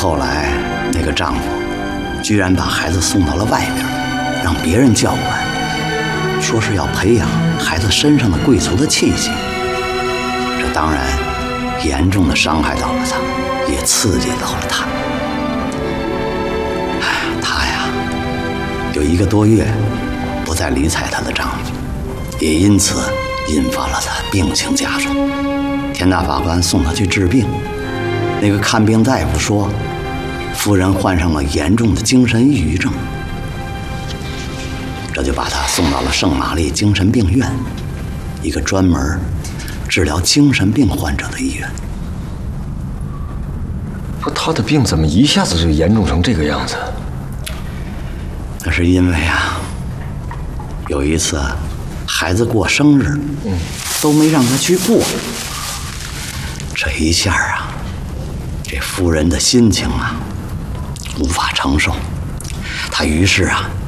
后来，那个丈夫居然把孩子送到了外边，让别人教管，说是要培养孩子身上的贵族的气息。这当然严重的伤害到了他，也刺激到了他。她呀，有1个多月不再理睬她的丈夫，也因此引发了她病情加重。田大法官送她去治病，那个看病大夫说，夫人患上了严重的精神抑郁症，这就把她送到了圣玛丽精神病院，一个专门治疗精神病患者的医院。 不，他的病怎么一下子就严重成这个样子？ 那是因为啊，有一次孩子过生日，都没让他去过。这一下啊，这夫人的心情啊无法承受，她于是啊